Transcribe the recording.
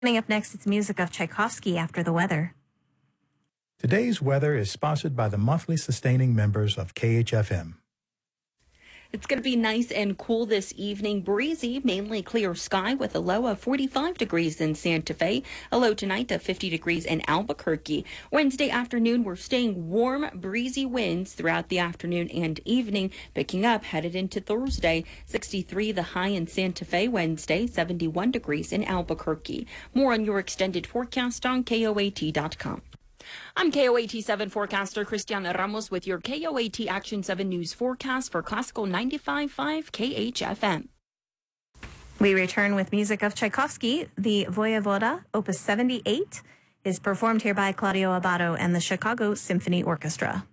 Coming up next, it's music of Tchaikovsky after the weather. Today's weather is sponsored by the monthly sustaining members of KHFM. It's going to be nice and cool this evening. Breezy, mainly clear sky with a low of 45 degrees in Santa Fe. A low tonight of 50 degrees in Albuquerque. Wednesday afternoon, we're staying warm, breezy winds throughout the afternoon and evening, picking up headed into Thursday. 63 the high in Santa Fe Wednesday, 71 degrees in Albuquerque. More on your extended forecast on KOAT.com. I'm KOAT 7 forecaster Cristiana Ramos with your KOAT Action 7 News forecast for Classical 95.5 KHFM. We return with music of Tchaikovsky. The Voyevoda, Opus 78, is performed here by Claudio Abbado and the Chicago Symphony Orchestra.